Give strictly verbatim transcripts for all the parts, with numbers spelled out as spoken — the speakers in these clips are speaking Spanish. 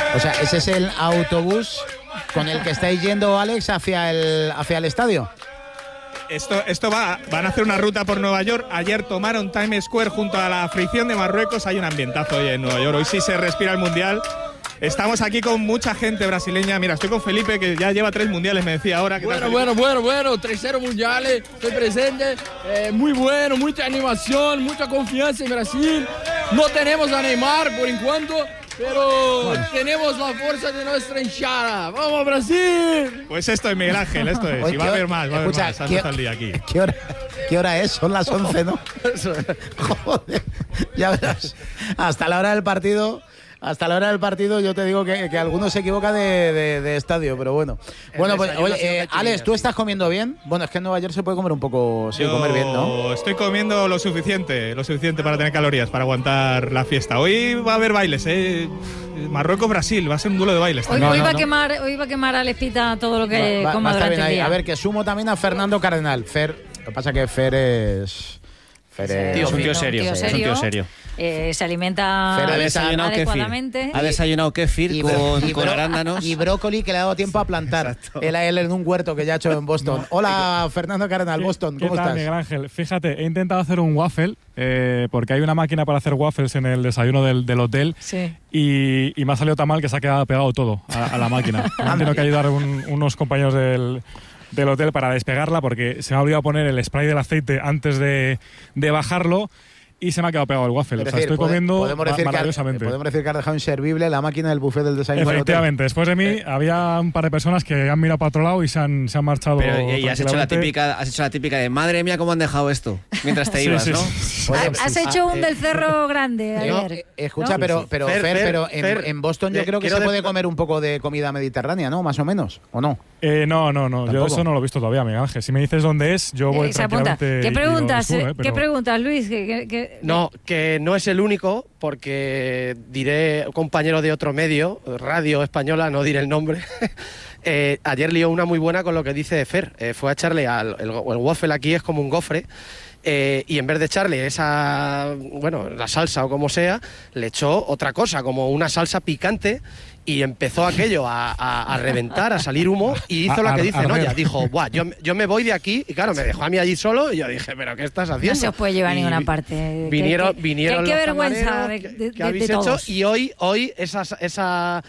O sea, ese es el autobús con el que estáis yendo, Alex, hacia el, hacia el estadio. Esto, esto va, van a hacer una ruta por Nueva York. Ayer tomaron Times Square junto a la fricción de Marruecos. Hay un ambientazo hoy en Nueva York. Hoy sí se respira el Mundial. Estamos aquí con mucha gente brasileña. Mira, estoy con Felipe, que ya lleva tres mundiales, me decía ahora. Bueno, tal, bueno, bueno, bueno. Tercero mundiales, estoy presente. Eh, muy bueno, mucha animación, mucha confianza en Brasil. No tenemos a Neymar por enquanto, pero bueno, tenemos la fuerza de nuestra hinchada. ¡Vamos, Brasil! Pues esto es Miguel Ángel, esto es. Oye, y va a haber más, va a haber más. ¿Qué, al día aquí. ¿qué, hora, ¿Qué hora es? Son las once, ¿no? Joder, ya verás. Hasta la hora del partido... Hasta la hora del partido yo te digo que, que algunos se equivoca de, de, de estadio, pero bueno. Bueno, pues, oye, eh, Alex, ¿tú estás comiendo bien? Bueno, es que en Nueva York se puede comer un poco, sí, yo comer bien, ¿no? Estoy comiendo lo suficiente, lo suficiente para tener calorías, para aguantar la fiesta. Hoy va a haber bailes, ¿eh? Marruecos-Brasil, va a ser un duelo de bailes. Hoy, no, hoy, no, va no. A quemar, hoy va a quemar a Lespita todo lo que va, coma va durante el ahí. día. A ver, que sumo también a Fernando Cardenal. Fer, lo que pasa es que Fer es... Fer es, tío, es un tío serio, tío serio. Es un tío serio. Eh, se alimenta Fer, adecuadamente. Ha desayunado kéfir y, con, y, con bro, arándanos. Y brócoli que le ha dado tiempo a plantar. Él a él en un huerto que ya ha hecho en Boston. Hola, Fernando Cardenal, Boston, ¿cómo ¿Qué tal, estás? Miguel Ángel? Fíjate, he intentado hacer un waffle eh, porque hay una máquina para hacer waffles en el desayuno del, del hotel sí. y, y me ha salido tan mal que se ha quedado pegado todo a, a la máquina. Han tenido que ayudar un, unos compañeros del... del hotel para despegarla porque se me ha olvidado poner el spray del aceite antes de, de bajarlo y se me ha quedado pegado el waffle. O sea, decir, estoy pode, comiendo podemos decir maravillosamente. Que, podemos decir que has dejado inservible la máquina del buffet del desayuno. Efectivamente, después de mí eh. había un par de personas que han mirado para otro lado y se han, se han marchado. Pero y has hecho la típica, has hecho la típica de madre mía cómo han dejado esto mientras te sí, ibas, sí, ¿no? Sí. Oye, has ah, hecho un eh, del cerro grande ayer. Eh, escucha, ¿no? pero, pero Fer, Fer, Fer, pero en, Fer, en Boston yo creo que se puede comer un poco de comida mediterránea, ¿no? Más o menos, ¿o no? Eh, no, no, no. Yo eso no lo he visto todavía, Miguel Ángel. Si me dices dónde es, yo voy eh, tranquilamente. ¿Qué preguntas, sur, eh, ¿Qué preguntas, Luis? ¿Qué, qué, qué, no, que no es el único, porque diré compañero de otro medio, radio española, no diré el nombre. eh, ayer lió una muy buena con lo que dice Fer. Eh, fue a echarle al el, el waffle aquí es como un gofre. Eh, y en vez de echarle esa, bueno, la salsa o como sea, le echó otra cosa, como una salsa picante. Y empezó aquello a, a, a reventar, a salir humo, y hizo lo que dice Noya. Dijo, buah, yo, yo me voy de aquí, y claro, me dejó a mí allí solo, y yo dije, ¿pero qué estás haciendo? No se os puede llevar a ninguna parte. Vinieron, ¿Qué, vinieron qué, qué los vergüenza de, que, de, que habéis de hecho, todos. y hoy, hoy esa, esa,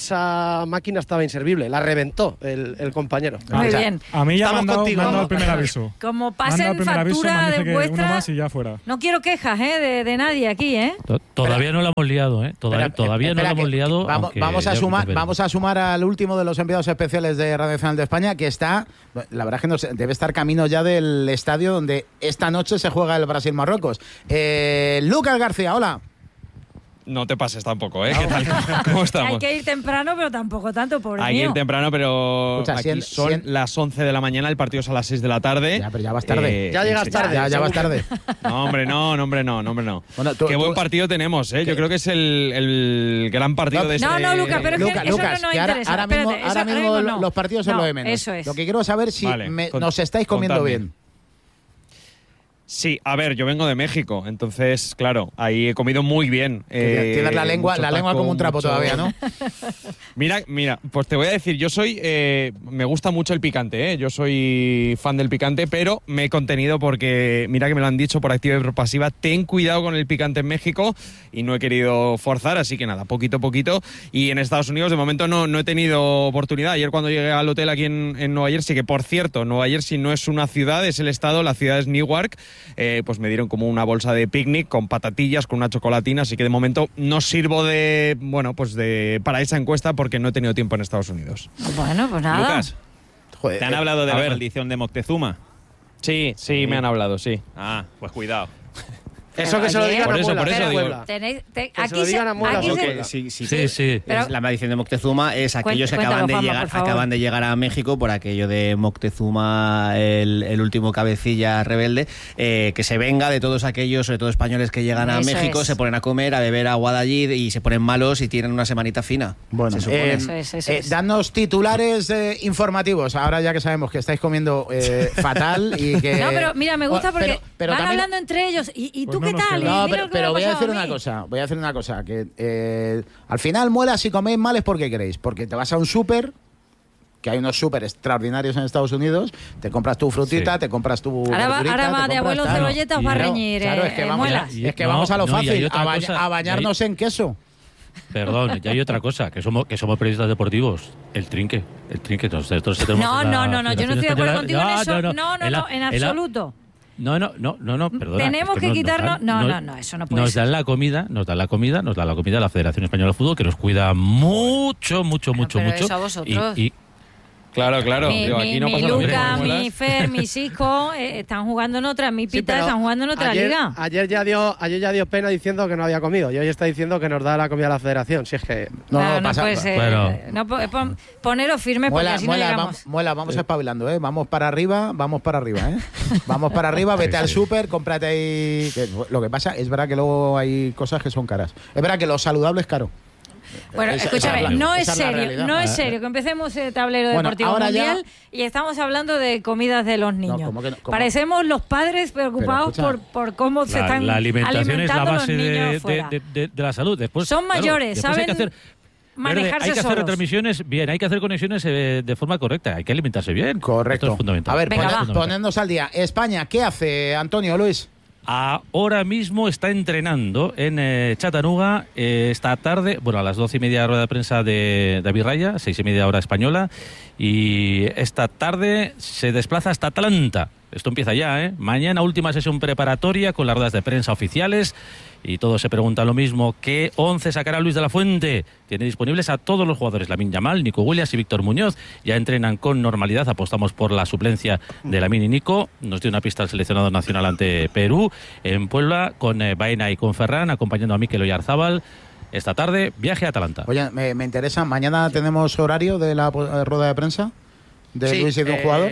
esa máquina estaba inservible, la reventó el, el compañero. Muy o sea, bien. A mí ya me han dado, contigo, me han dado ¿no? el primer aviso. Como Me han dado pasen el primer aviso, me factura han de dicho que vuestra, uno más y ya fuera. no quiero quejas ¿eh? de, de nadie aquí, ¿eh? Todavía no la hemos liado, ¿eh? Todavía, Espera, todavía espera, no la hemos que, liado. Vamos, vamos, a sumar, vamos a sumar al último de los enviados especiales de Radio Nacional de España, que está, la verdad es que no sé, debe estar camino ya del estadio donde esta noche se juega el Brasil-Marruecos. Eh, Lucas García, hola. No te pases tampoco, ¿eh? ¿Qué tal? ¿Cómo estamos? Hay que ir temprano, pero tampoco tanto, pobre Hay que mío. ir temprano, pero Escucha, aquí cien, son cien... las once de la mañana, el partido es a las seis de la tarde. Ya, pero ya vas tarde. Eh, ya llegas tarde. Ya, ya vas tarde. No, hombre, no, no, hombre, no, no, hombre, no. Bueno, tú, Qué tú... buen partido tenemos, ¿eh? Yo creo que es el, el gran partido no, de este... No, no, Lucas, pero es Luca, que Lucas, eso no nos que ahora, interesa. ahora mismo, Espérate, ahora eso, mismo ahora mismo no. los partidos son no, lo de menos. Eso es. Lo que quiero saber es si vale, me, con, nos estáis comiendo contadme. bien. Sí, a ver, yo vengo de México, entonces, claro, ahí he comido muy bien. Eh, Tienes la lengua, la taco, lengua como un trapo mucho... todavía, ¿no? Mira, mira, pues te voy a decir, yo soy, eh, me gusta mucho el picante, ¿eh? Yo soy fan del picante, pero me he contenido porque, mira que me lo han dicho por activa y por pasiva, ten cuidado con el picante en México y no he querido forzar, así que nada, poquito a poquito. Y en Estados Unidos de momento no, no he tenido oportunidad. Ayer cuando llegué al hotel aquí en, en Nueva Jersey, que por cierto, Nueva Jersey no es una ciudad, es el estado, la ciudad es Newark, eh, pues me dieron como una bolsa de picnic con patatillas, con una chocolatina, así que de momento no sirvo de, bueno, pues de para esa encuesta porque no he tenido tiempo en Estados Unidos. Bueno, pues nada. Lucas, Joder, ¿te han hablado de a la ver. maldición de Moctezuma? Sí, sí, Sí. me han hablado, sí. Ah, pues cuidado. Eso que se lo digan Por a eso, Puebla. por eso a digo. Puebla. Tenéis, te, Que se aquí lo se, digan a Mola, aquí porque- se, Que sí, sí, Sí, sí. Pero- Es la maldición de Moctezuma es aquellos que Cuéntalo, acaban de, Juanma, llegar, por favor. acaban de llegar a México por aquello de Moctezuma, el, el último cabecilla rebelde, eh, que se venga de todos aquellos, sobre todo españoles que llegan a Eso México, es. se ponen a comer, a beber agua de allí y se ponen malos y tienen una semanita fina. Bueno, se supone. eh, Eso es, eso eh, es. danos titulares eh, informativos, ahora ya que sabemos que estáis comiendo eh, fatal y que... No, pero mira, me gusta Oh, porque pero- pero van también- hablando entre ellos y, y tú ¿tú qué tal? No, Mira pero, lo que pero me ha voy a pasado decir a una mí. cosa, voy a decir una cosa, que eh, al final muela si coméis mal es porque queréis, porque te vas a un súper, que hay unos súper extraordinarios en Estados Unidos, te compras tu frutita, Sí. te compras tu Ahora va, verdurita, ahora te va de compras abuelo tal. cebolleta, os va a Claro, reñir, claro, eh, es que eh, vamos, muelas. es que No, vamos a lo no, y hay fácil, otra a, ba- cosa, a bañarnos en queso. Perdón, ya hay otra cosa, que somos que somos periodistas deportivos. El trinque. El trinque. Nosotros tenemos No, la no, no, no, yo no Federación estoy de acuerdo Española- contigo en eso. No, no, En la- no, en la- absoluto. No, no, no, no, no, perdona. Tenemos es que nos- nos quitarnos- dan- no, nos- no, no, eso no puede Nos ser. dan la comida, nos dan la comida, nos da la comida la Federación Española de Fútbol, que nos cuida mucho, mucho, mucho, pero mucho. eso a vosotros. Y, y- Claro, claro. Mi, Digo, mi- aquí no mi pasa lo mismo, Luca, ¿no? mi Fer, mi Cisco eh, están jugando en otra, mi Sí, Pita pero están jugando en otra ayer, liga. Ayer ya, dio, ayer ya dio pena diciendo que no había comido y hoy está diciendo que nos da la comida a la federación. Si es que. No, Claro, no, pasa- puede ser. Bueno. No, po- pon- poneros firmes porque Muela, así muela, no vamos, llegamos. muela, vamos espabilando, ¿eh? Vamos para arriba, vamos para arriba, ¿eh? Vamos para arriba, vete Sí, al sí. súper, cómprate ahí... que lo que pasa es verdad que luego hay cosas que son caras. Es verdad que lo saludable es caro. Bueno, Esa- escúchame, esa es la- no es esa es la serio, realidad. no es serio que empecemos el tablero Bueno, deportivo ahora ya- mundial y estamos hablando de comidas de los niños. ¿cómo que no? ¿Cómo? Parecemos los padres preocupados Pero por, escucha, por cómo se la, están la alimentación es la alimentando base los niños de, fuera. de- de- de la salud. Después, Son claro, mayores, después hay que saben hacer- manejarse Verde, hay que hacer solos. retransmisiones bien, hay que hacer conexiones eh, de forma correcta, hay que alimentarse bien. Correcto. Esto es fundamental. A ver, Venga, pone- va. Fundamental. ponednos al día. España, ¿qué hace Antonio, Luis? Ahora mismo está entrenando en eh, Chattanooga eh, esta tarde, bueno, a las doce y media rueda de prensa de David Raya, seis y media hora española, y esta tarde se desplaza hasta Atlanta. Esto empieza ya, ¿eh? Mañana última sesión preparatoria con las ruedas de prensa oficiales y todos se preguntan lo mismo. ¿Qué once sacará Luis de la Fuente? Tiene disponibles a todos los jugadores, Lamine Yamal, Nico Williams y Víctor Muñoz. Ya entrenan con normalidad, apostamos por la suplencia de Lamine y Nico. Nos dio una pista al seleccionado nacional ante Perú. En Puebla, con eh, Baena y con Ferran, acompañando a Mikel Oyarzábal. Esta tarde, viaje a Atalanta. Oye, me, me interesa, mañana tenemos horario de la eh, rueda de prensa de Sí, Luis y de un eh, jugador.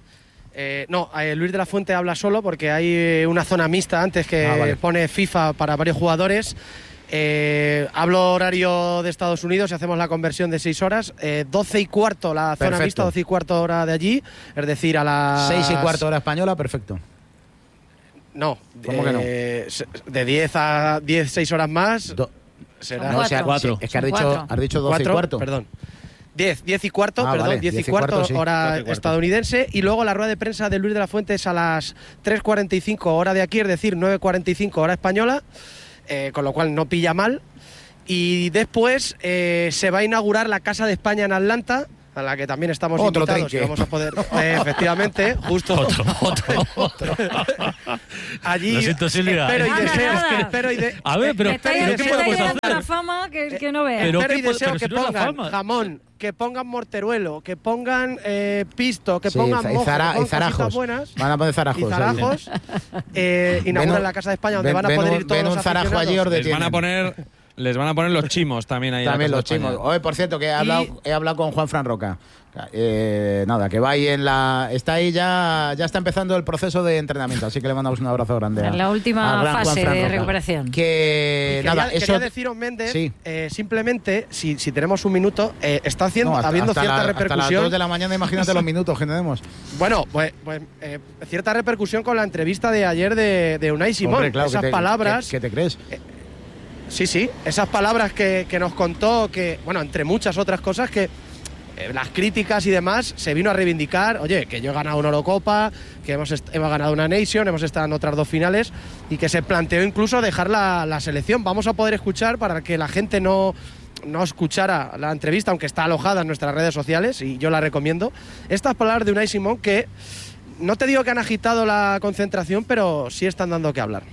eh, no, eh, Luis de la Fuente habla solo porque hay eh, una zona mixta antes que Ah, vale. pone FIFA para varios jugadores. Eh, hablo horario de Estados Unidos y hacemos la conversión de seis horas. Eh, doce y cuarto la zona Perfecto. mixta, doce y cuarto hora de allí. Es decir, a las. Seis y cuarto hora española, perfecto. No. ¿Cómo que no? eh, De diez a diez, seis horas más. Do- será. no, o sea, Cuatro. es que has Son dicho, cuatro. has dicho doce Cuatro, y cuarto. Perdón. diez, diez y cuarto, Ah, perdón, vale, diez y diez y cuarto, cuarto, sí. hora Cuatro y cuarto. estadounidense. Y luego la rueda de prensa de Luis de la Fuente es a las tres cuarenta y cinco hora de aquí, es decir, nueve cuarenta y cinco hora española, eh, con lo cual no pilla mal. Y después eh, se va a inaugurar la Casa de España en Atlanta, a la que también estamos Otro invitados trinque. y vamos a poder, eh, efectivamente, justo Otro, otro. allí. Lo siento, Silvia. Espero y Nada, deseo, nada. espero y de- A ver, pero, Me está, pero me ¿qué está podemos llegando hacer? una fama que, que no veas. Pero espero qué y po- deseo pero que si no es la pongan fama. jamón, que pongan morteruelo, que pongan eh, pisto, que Sí, pongan y mojo, zara- que y pongan zarajos. cositas buenas. Van a poner zarajos. Y zarajos, eh, inauguran Ven un- la Casa de España donde ven- van a ven poder un- ir todos ven los un zarajo aficionados. allí, os Les van a detienen. poner, les van a poner los chimos también ahí. en la También Casa los de España. chimos. Oye, por cierto, que he hablado, he hablado con Juan Fran Roca. Eh, nada, que va ahí en la. Está ahí ya, ya está empezando el proceso de entrenamiento, así que le mandamos un abrazo grande. a- En la última al gran Juan fase Fran de Roca. recuperación. Que Quería, nada, quería eso. deciros, Méndez, Sí. eh, simplemente, si, si tenemos un minuto, eh, está haciendo, No, hasta, habiendo hasta cierta la- hasta las repercusión. dos de la mañana, imagínate los minutos que tenemos. Bueno, pues, pues, eh, cierta repercusión con la entrevista de ayer de, de Unai Simón. Hombre, claro, Esas ¿qué te- palabras. ¿qué, qué te crees? Sí, sí, esas palabras que, que nos contó, que, bueno, entre muchas otras cosas, que eh, las críticas y demás, se vino a reivindicar, oye, que yo he ganado una Eurocopa, que hemos, est- hemos ganado una Nation, hemos estado en otras dos finales, y que se planteó incluso dejar la, la selección. Vamos a poder escuchar, para que la gente no, no escuchara la entrevista, aunque está alojada en nuestras redes sociales, y yo la recomiendo, estas palabras de Unai Simón que, no te digo que han agitado la concentración, pero sí están dando que hablar.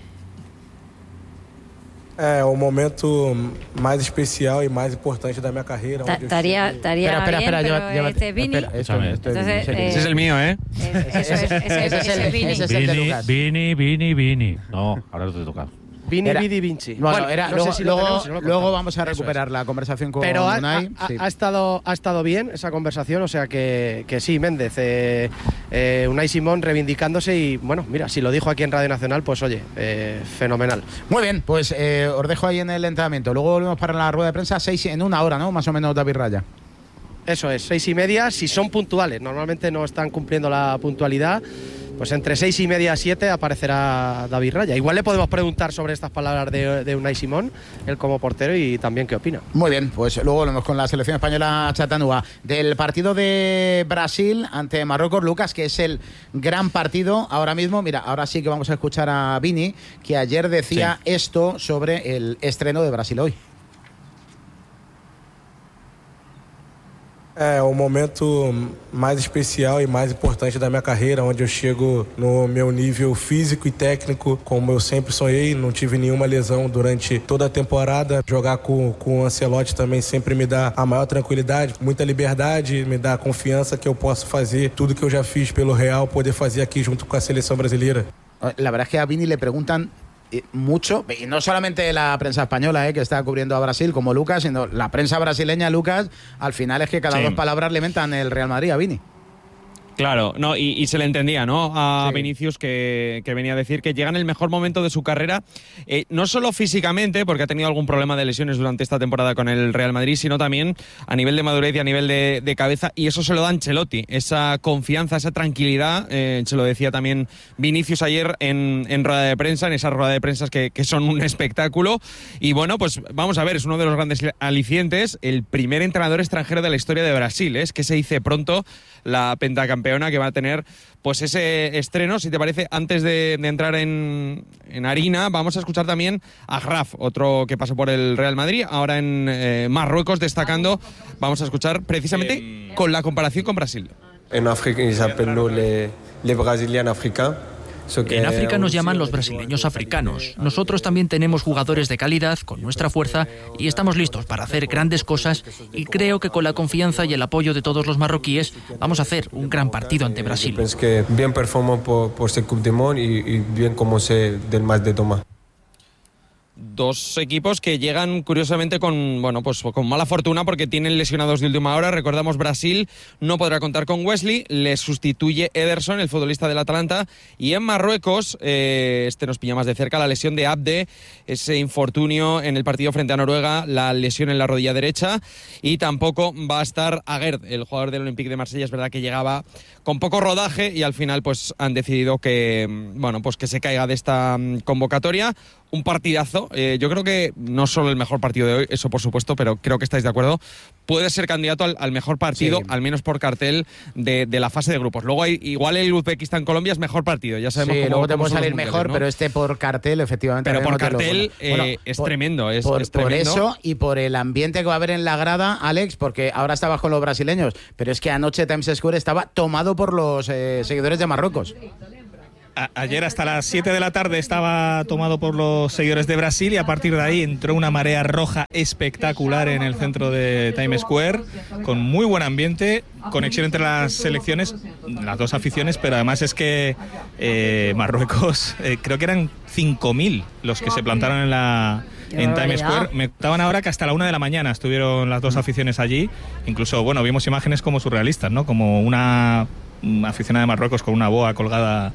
É o momento mais especial e mais importante da minha carreira. Ta- onde eu Estaría, cheguei. estaría Espera, espera, bien, espera, pero lleva- lleva- este es Vini. espera, esto- esto es Entonces, Vini, eh, Ese es el mío, ¿eh? Eh, Eso es, ese, Ese es ese el- Vini. ese es el de Vini, Lucas. Vini, Vini, Vini. No, ahora no te toca. Vini, Era- Vidi, Vinci. Bueno, era, no luego, sé si lo luego, tenemos, si no lo luego contamos. vamos a Eso es. recuperar la conversación con Pero ha, Unai. ha- sí. ha estado, ha estado bien esa conversación, o sea que, que sí, Méndez. Eh, eh, Unai Simón reivindicándose y, bueno, mira, si lo dijo aquí en Radio Nacional, pues oye, eh, fenomenal. Muy bien, pues eh, os dejo ahí en el entrenamiento. Luego volvemos para la rueda de prensa, seis en una hora, ¿no? Más o menos, David Raya. Eso es, seis y media, si son puntuales. Normalmente no están cumpliendo la puntualidad, pues entre seis y media a siete aparecerá David Raya. Igual le podemos preguntar sobre estas palabras de, de Unai Simón, él como portero, y también qué opina. Muy bien, pues luego volvemos con la selección española Chattanooga. Del partido de Brasil ante Marruecos, Lucas, que es el gran partido ahora mismo. Mira, ahora sí que vamos a escuchar a Vini, que ayer decía sí. esto sobre el estreno de Brasil hoy. É o momento mais especial e mais importante da minha carreira, onde eu chego no meu nível físico e técnico, como eu sempre sonhei, não tive nenhuma lesão durante toda a temporada. Jogar com, com o Ancelotti também sempre me dá a maior tranquilidade, muita liberdade, me dá confiança que eu posso fazer tudo que eu já fiz pelo Real, poder fazer aqui junto com a seleção brasileira. La verdad es que a Vini le preguntan mucho, y no solamente la prensa española eh, que está cubriendo a Brasil como Lucas, sino la prensa brasileña, Lucas, al final es que cada sí. dos palabras le mentan el Real Madrid a Vini. Claro, no, y, y se le entendía, ¿no? A sí. Vinicius, que, que venía a decir que llega en el mejor momento de su carrera, eh, no solo físicamente, porque ha tenido algún problema de lesiones durante esta temporada con el Real Madrid, sino también a nivel de madurez y a nivel de, de cabeza, y eso se lo da Ancelotti, esa confianza, esa tranquilidad, eh, se lo decía también Vinicius ayer en, en rueda de prensa, en esas ruedas de prensa que, que son un espectáculo, y bueno, pues vamos a ver, es uno de los grandes alicientes, el primer entrenador extranjero de la historia de Brasil, ¿eh? Es que se dice pronto la pentacampeona que va a tener pues ese estreno. Si te parece, antes de, de entrar en, en harina, vamos a escuchar también a Graf, otro que pasó por el Real Madrid, ahora en eh, Marruecos destacando. Vamos a escuchar precisamente eh, con la comparación con Brasil. En África se llama les les brésiliens africains. En África nos llaman los brasileños africanos. Nosotros también tenemos jugadores de calidad, con nuestra fuerza, y estamos listos para hacer grandes cosas, y creo que con la confianza y el apoyo de todos los marroquíes vamos a hacer un gran partido ante Brasil. Pienso que bien performamos por, por este Coupe du Monde y, y bien como se del match de Tomás. Dos equipos que llegan curiosamente con bueno pues con mala fortuna porque tienen lesionados de última hora. Recordamos, Brasil no podrá contar con Wesley, le sustituye Ederson, el futbolista del Atalanta, y en Marruecos eh, este nos pilla más de cerca, la lesión de Abde, ese infortunio en el partido frente a Noruega, la lesión en la rodilla derecha, y tampoco va a estar Aguerd, el jugador del Olympique de Marsella. Es verdad que llegaba con poco rodaje y al final pues han decidido que bueno pues que se caiga de esta convocatoria. Un partidazo, eh, yo creo que no solo el mejor partido de hoy, eso por supuesto, pero creo que estáis de acuerdo, puede ser candidato al, al mejor partido, sí. al menos por cartel, de, de la fase de grupos. Luego hay, igual el Uzbekistán-Colombia es mejor partido, ya sabemos sí, cómo, luego te cómo puede salir mejor, ¿no? Pero este por cartel, efectivamente. Pero por no cartel lo... bueno, eh, es por, tremendo, es, por, es tremendo. Por eso y por el ambiente que va a haber en la grada, Alex, porque ahora estabas con los brasileños, pero es que anoche Times Square estaba tomado por los eh, seguidores de Marruecos. A- ayer hasta las siete de la tarde estaba tomado por los seguidores de Brasil y a partir de ahí entró una marea roja espectacular en el centro de Times Square, con muy buen ambiente, conexión entre las selecciones, las dos aficiones, pero además es que eh, Marruecos, eh, creo que eran cinco mil los que se plantaron en la... en Times Square. Me contaban ahora que hasta la una de la mañana estuvieron las dos aficiones allí. Incluso, bueno, vimos imágenes como surrealistas, ¿no? Como una, una aficionada de Marruecos con una boa colgada.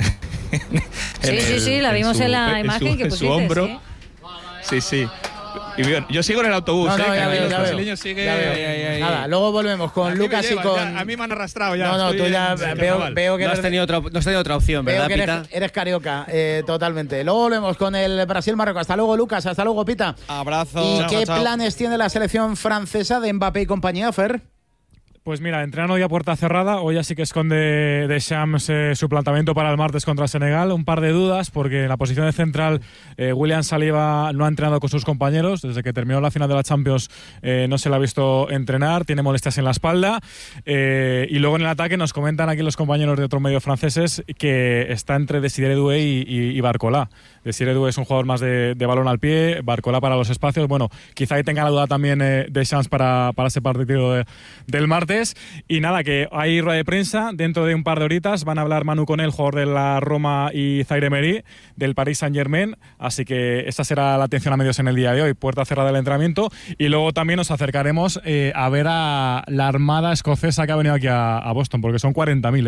Sí, el, sí, sí, la vimos en, su, en la imagen en su, que pusiste. En su hombro. Sí, sí. sí. Y bien, yo sigo en el autobús, no, no, ¿eh? Ya veo, los ya brasileños siguen. Veo. Nada, luego volvemos con aquí Lucas llevan, y con. Ya, a mí me han arrastrado ya. No, no, tú ya veo, veo que no has, tenido otra, no has tenido otra opción, ¿verdad, veo que Pita? Eres, eres carioca, eh, totalmente. Luego volvemos con el Brasil-Marruecos. Hasta luego, Lucas. Hasta luego, Pita. Abrazo. ¿Y chao, qué chao. planes tiene la selección francesa de Mbappé y compañía, Fer? Pues mira, entrenan hoy a puerta cerrada. Hoy así que esconde Deschamps eh, su planteamiento para el martes contra Senegal. Un par de dudas, porque en la posición de central eh, William Saliba no ha entrenado con sus compañeros. Desde que terminó la final de la Champions eh, no se le ha visto entrenar. Tiene molestias en la espalda. Eh, y luego en el ataque nos comentan aquí los compañeros de otros medios franceses que está entre Desiré Doué y, y, y Barcola. Desiré Doué es un jugador más de, de balón al pie, Barcola para los espacios. Bueno, quizá ahí tenga la duda también eh, Deschamps para, para ese partido de, del martes. Y nada, que hay rueda de prensa dentro de un par de horitas. Van a hablar Manu Conel, jugador de la Roma, y Zaire Emery del Paris Saint-Germain. Así que esa será la atención a medios en el día de hoy. Puerta cerrada del entrenamiento. Y luego también nos acercaremos eh, a ver a la armada escocesa que ha venido aquí a, a Boston, porque son cuarenta mil, ¿eh?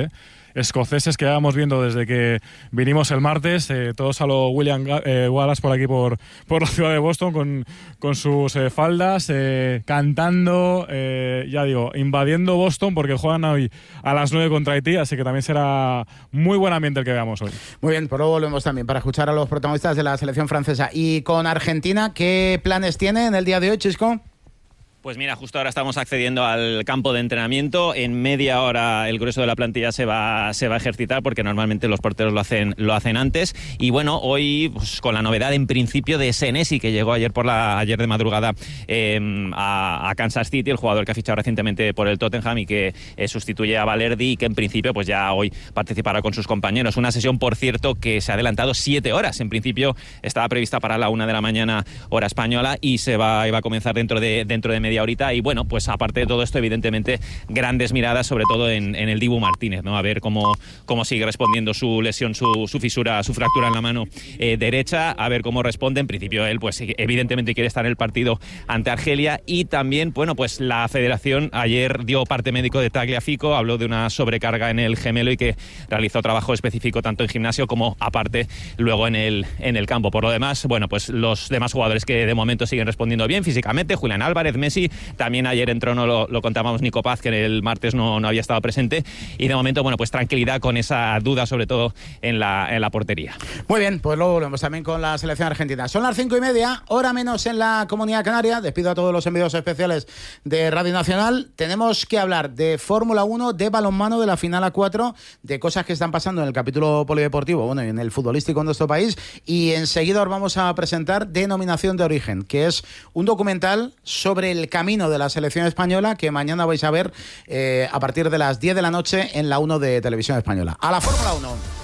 escoceses que llevamos viendo desde que vinimos el martes, eh, todos a lo William eh, Wallace por aquí, por, por la ciudad de Boston, con, con sus eh, faldas, eh, cantando, eh, ya digo, invadiendo Boston, porque juegan hoy a las nueve contra Haití, así que también será muy buen ambiente el que veamos hoy. Muy bien, pues luego volvemos también para escuchar a los protagonistas de la selección francesa. Y con Argentina, ¿qué planes tiene en el día de hoy, Chisco? Pues mira, justo ahora estamos accediendo al campo de entrenamiento. En media hora el grueso de la plantilla se va, se va a ejercitar, porque normalmente los porteros lo hacen, lo hacen antes. Y bueno, hoy pues, con la novedad en principio de Senesi, que llegó ayer por la ayer de madrugada eh, a, a Kansas City, el jugador que ha fichado recientemente por el Tottenham y que eh, sustituye a Valerdi, y que en principio pues ya hoy participará con sus compañeros. Una sesión, por cierto, que se ha adelantado siete horas. En principio estaba prevista para la una de la mañana hora española y se va, iba a comenzar dentro de, dentro de media horita. Y bueno, pues aparte de todo esto, evidentemente grandes miradas sobre todo en, en el Dibu Martínez, ¿no? A ver cómo, cómo sigue respondiendo su lesión, su, su fisura, su fractura en la mano eh, derecha, a ver cómo responde. En principio él pues evidentemente quiere estar en el partido ante Argelia. Y también, bueno, pues la federación ayer dio parte médico de Tagliafico, habló de una sobrecarga en el gemelo y que realizó trabajo específico tanto en gimnasio como aparte luego en el, en el campo. Por lo demás, bueno, pues los demás jugadores que de momento siguen respondiendo bien físicamente: Julián Álvarez, Messi. También ayer entró, no lo, lo contábamos, Nico Paz, que el martes no, no había estado presente. Y de momento, bueno, pues tranquilidad con esa duda, sobre todo en la, en la portería. Muy bien, pues luego volvemos también con la selección argentina. Son las cinco y media, hora menos en la Comunidad Canaria. Despido a todos los enviados especiales de Radio Nacional. Tenemos que hablar de Fórmula uno, de balonmano, de la final A cuatro, de cosas que están pasando en el capítulo polideportivo, bueno, y en el futbolístico en nuestro país. Y enseguida os vamos a presentar Denominación de Origen, que es un documental sobre el camino de la selección española que mañana vais a ver eh, a partir de las diez de la noche en la uno de Televisión Española. ¡A la Fórmula uno!